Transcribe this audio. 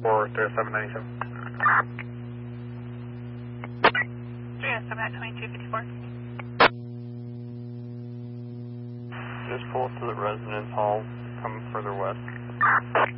for 3797. 307 at 2254. Just pull up to the residence hall, come further west.